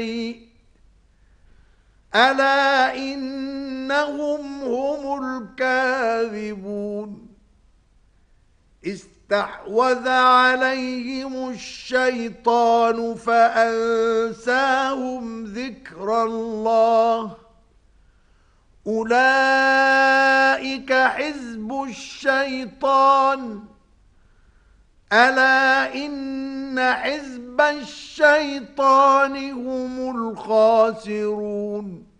ألا إنهم هم الكاذبون استحوذ عليهم الشيطان فأنساهم ذكر الله أولئك حزب الشيطان ألا إن حزب الشيطان هم الخاسرون